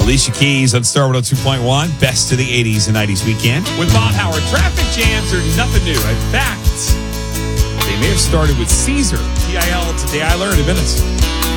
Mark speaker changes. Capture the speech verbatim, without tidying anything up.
Speaker 1: Alicia Keys on Star one oh two point one. Best of the eighties and nineties weekend. With Bob Howard, traffic jams are nothing new. In fact, they may have started with Caesar. T I L today I learned in minutes.